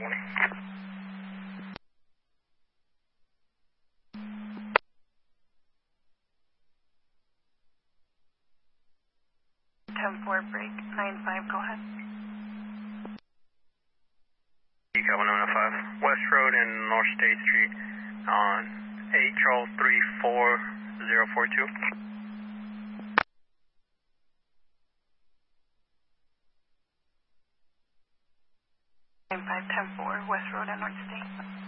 10-4 break, 9-5, go ahead. Eco 105, West Road and North State Street on 8 Charles 34042. 9-5, 10-4, West Road and North State.